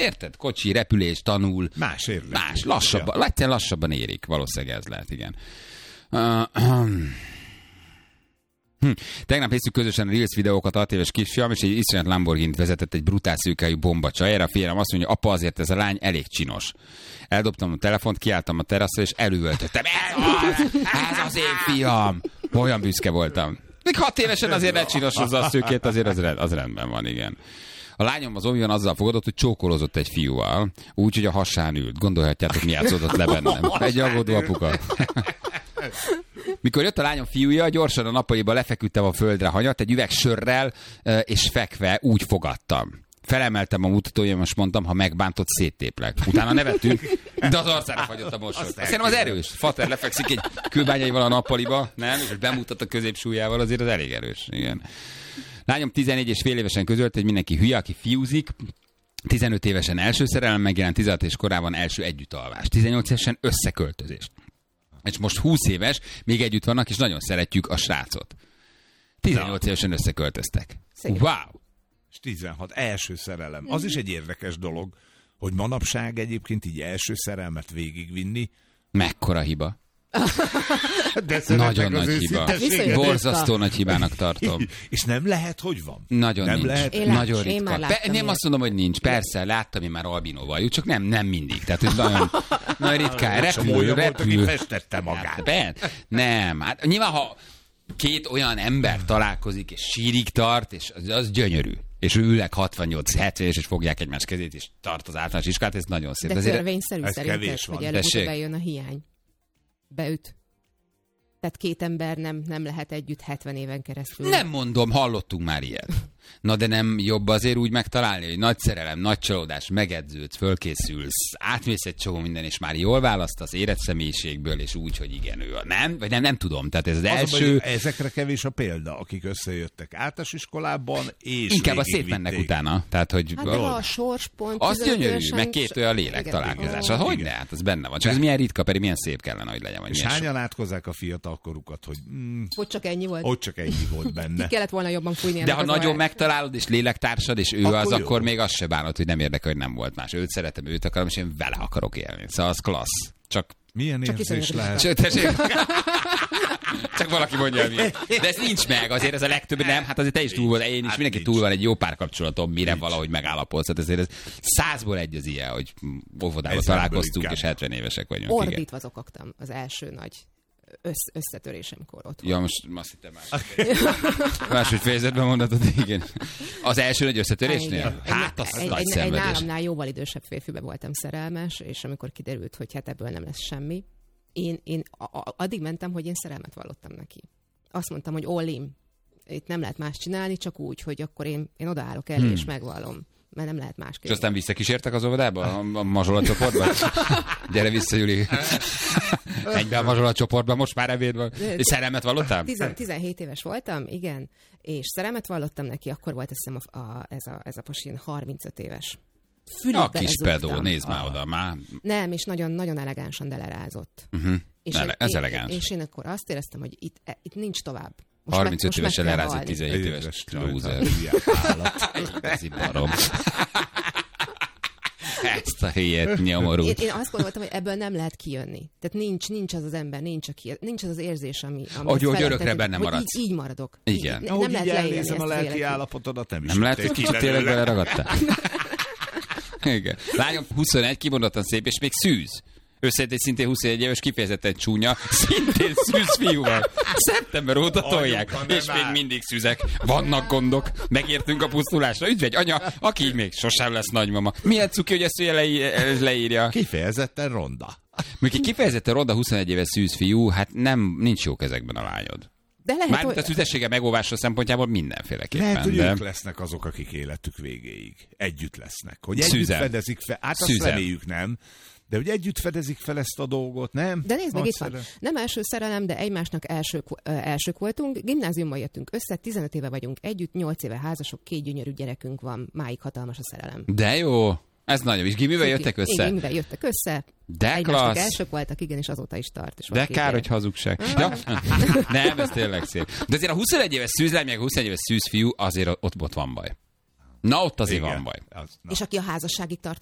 érted? Kocsi, repülés, tanul. Más érlek. Más, lassabban érik. Valószínűleg ez lehet, igen. Tegnap néztük közösen a Reels videókat, 6 éves kisfiam, és egy iszonyat Lamborghini-t vezetett egy brutál szőkehajú bomba. Erre a férjem azt mondja, apa, azért ez a lány elég csinos. Eldobtam a telefont, kiálltam a teraszra, és elüvöltöttem. Ez az én fiam! Olyan büszke voltam. Még 6 évesen azért ne csinosozza a szőkét, azért az rendben van, igen. A lányom az olyan azzal fogadott, hogy csókolózott egy fiúval, úgy, hogy a hasán ült. Gondolhatjátok, mi játszódott le bennem. Egy aggódó apuka. Mikor jött a lányom fiúja, gyorsan a nappaliba lefeküdtem a földre hanyat, egy üveg sörrel, és fekve úgy fogadtam. Felemeltem a mutatójam, most mondtam, ha megbántott, széttéplek. Utána nevettünk, de az arcára fagyott a mosoly. Szerintem az erős. Fater lefekszik egy kőbányaival a nappaliba, nem? És bemutat a középsúlyával, azért az elég erős. Igen. Lányom 14 és fél évesen közölte, hogy mindenki hülye, aki fiúzik. 15 évesen első szerelem megjelent, 16 és korában első együttalvás. 18 évesen összeköltözés. És most 20 éves, még együtt vannak, és nagyon szeretjük a srácot. 18 évesen összeköltöztek. Szép. Wow! És 16, első szerelem. Az is egy érdekes dolog, hogy manapság egyébként így első szerelmet végigvinni. Mekkora hiba. De nagyon nagy hiba. Borzasztó nagy hibának tartom. És nem lehet, hogy van? Nagyon nem nincs. Lehet? Nagyon ritka. Nem azt mondom, hogy nincs. Persze, láttam én már albinóval, csak nem mindig. Tehát, hogy nagyon ritkán. Repül. Festette magát. Nem. Hát nyilván, ha két olyan ember találkozik, és sírig tart, és az gyönyörű. És ülnek 68-70 és fogják egymás kezét, és tart az általános iskolát, ez nagyon szép. De törvényszerű szerinted, hogy előbb bejön a hiány. Beüt. Tehát két ember nem lehet együtt 70 éven keresztül. Nem mondom, hallottunk már ilyet. Na de nem jobb azért úgy megtalálni, hogy nagy szerelem, nagy csalódás, megedződsz, fölkészülsz, átmész egy csomó minden, és már jól választasz érett személyiségből, és úgy, hogy igen, ő a nem, vagy nem tudom. Tehát ez az első... Ezekre kevés a példa, akik összejöttek általános iskolában, és inkább a szétmennek utána. Tehát, hogy hát de a sorspont... Az gyönyörű, meg két olyan lélek találkozása. Hogy ne? Hát az benne van. Csak ez milyen ritka, pedig milyen szép kellene, hogy legyen. És hányan átkozzák a fiatalkorukat, hogy... Hogy csak ennyi volt? Hogy csak ennyi volt benne. Ki kellett volna jobban fújni. De ha nagyon megtalálod, és lélektársad, és ő akkor még az se bánod, hogy nem érdekel, hogy nem volt más. Őt szeretem, őt akarom, és én vele akarok élni. Szóval az klassz. Csak milyen érzés lehet? Csak valaki mondja, mi. De ez nincs meg, azért ez a legtöbb, nem? Hát azért te is túl vagy, én is, mindenki túl van egy jó párkapcsolatom, mire valahogy megállapodsz. Hát ezért ez 100-ból egy az ilyen, hogy óvodában találkoztunk, és 70 évesek vagyunk. Ordítva zokogtam az első nagy összetörésemkor ott. Ja, most azt hittem máshogy fejezetben mondatod, igen. Az első nagy összetörésnél? Hát, az nagy szenvedés. Egy nálamnál jóval idősebb férfibe voltam szerelmes, és amikor kiderült, hogy hát ebből nem lesz semmi, én addig mentem, hogy én szerelmet vallottam neki. Azt mondtam, hogy all in. Itt nem lehet más csinálni, csak úgy, hogy akkor én odaállok elé, és megvallom. Mert nem lehet másképp. És aztán visszakísértek az óvodába? A mazsolatcsoportba? Gyere vissza, Juli. Egybe a mazsolatcsoportba, most már ebéd van. És szerelmet vallottál? 17 éves voltam, igen. És szerelmet vallottam neki, akkor volt azt hiszem ez a pasin 35 éves. A kis pedó, nézd már oda, már. Nem, és nagyon elegánsan delerázott. Ez elegáns. És én akkor azt éreztem, hogy itt nincs tovább. 35 évesen lerázott 17 éves lúzer. Ez barom. Ezt a hülyét nyomorult. Én azt gondoltam, hogy ebből nem lehet kijönni. Tehát nincs az az ember, nincs az az érzés, ami hogy örökre benne maradsz. Így maradok. Igen. Nem lehet leélni ezt a lelki állapotodat, nem is. Nem lehet, hogy kicsit tényleg beleragadtál. Igen. Lányom 21, kimondottan szép, és még szűz. Összejött egy szintén 21 éves, kifejezetten csúnya, szintén szűz fiúval. Szeptember óta tolják, és még mindig szűzek. Vannak gondok, megértünk a pusztulásra. Üdvögy, anya, aki így még sosem lesz nagymama. Milyen cuki, hogy ezt ugye leírja. Kifejezetten ronda. Mondjuk kifejezetten ronda 21 éves szűz fiú, hát nincs jó kezekben a lányod. De lehet, mármint a szüzessége megóvása szempontjából mindenféleképpen. Lehet, hogy ők lesznek azok, akik életük végéig. Együtt lesznek. Hogy együtt fedezik fel. Hát azt reméljük, nem. De hogy együtt fedezik fel ezt a dolgot, nem? De nézd meg, itt van. Nem első szerelem, de egymásnak elsők voltunk. Gimnáziumban jöttünk össze, 15 éve vagyunk együtt, 8 éve házasok, 2 gyönyörű gyerekünk van. Máig hatalmas a szerelem. De jó! Ez nagyon. És gimivel jöttek össze? Igen, gimivel jöttek össze. De egymásnak elsők voltak, igen, és azóta is tart. És de kár, hogy hazugság. Ja? Nem, ez tényleg szép. De azért a 21 éves szűzlány, meg a 21 éves szűz fiú, azért ott van baj. Na, ott azért van baj. És aki a házasságig tart,